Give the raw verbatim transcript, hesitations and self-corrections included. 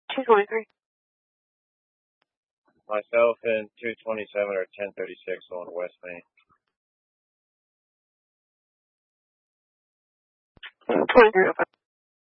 two twenty-three. Myself and two twenty-seven or ten thirty-six on West Main. twenty-three oh five.